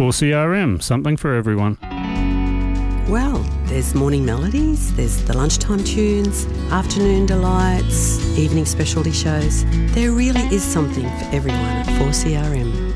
4CRM, something for everyone. Well, there's morning melodies, there's the lunchtime tunes, afternoon delights, evening specialty shows. There really is something for everyone at 4CRM.